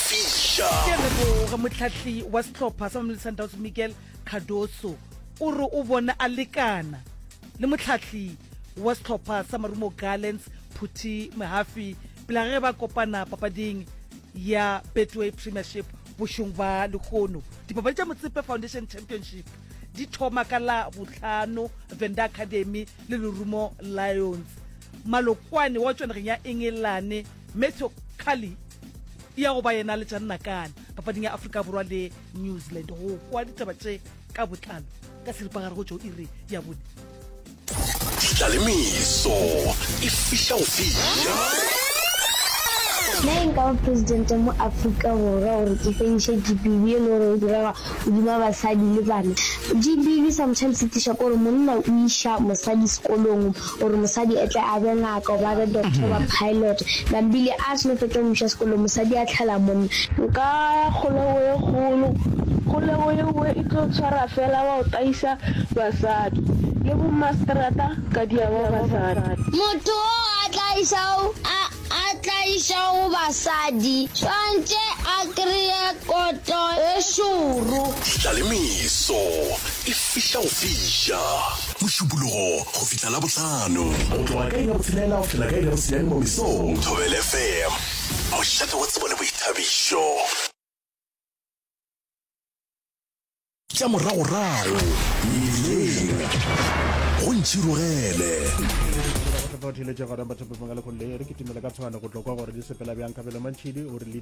fiša ke leboga motlhatli wa setlhopha sa Mamelodi Sundowns Miguel Cardoso o re o bona a lekana le motlhatli wa setlhopha sa Marumo Gallants Phuthi Mohapi pele ge ba kopana papading ya Betway Premiership bošong ba lekgono. Dipapadi tša Motsepe Foundation Championship di thoma ka la bohlano Venda Academy le Lerumo Lions. Malokwane wa tšwanageng ya Engelane Metro Kali ya go ba yena le tša nnakana papading ya Afrika Borwa le New Zealand go kwa ditaba tše ka botlalo ka seripagare go tšo iri ya bone. Ditlaleimiso e fiša go fiša Nka president mo Africa Borwa gore ke fenshe GBV le gore dira godima basadi le bana. GBV sometimes it isha gore monna o isha mosadi sekolong gore mosadi e tla a be ngaka ba be doctor ba pilot ba mbili a se fetwa mo sekolong mosadi a tlhala monna nka kgolo e tlo tshwara fela wa o taisa basadi le bo masterata ka dia ba basadi motho a tlaisa go basadi tshwantse a kreye koto e šoro. Ditlaleimiso e fiša go fiša mošupologo go fitlha la bohlano go tloga ka ira botshelela go fitlhela ka ira bosenani mo mesong Thobela FM o šate wa tsebo le boithabišo tša moragorago mebileng go ntšhirogele fa o thiletša gona batho ba mangala go le re ke timela ka tshwana go tlokwa gore di sepela bjang kabelo mantšhidi o re